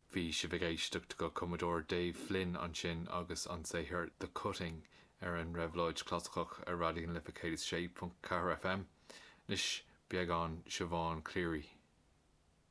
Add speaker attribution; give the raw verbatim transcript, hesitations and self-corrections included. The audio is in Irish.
Speaker 1: Bhí si bheith éisteacht go Commodore Dave Flynn an sin agus an saothar The Cutting ar an Revlóid clásachach ar radion lifa cé sé punt ceathair F M. Nis beag an Siobhan Cleary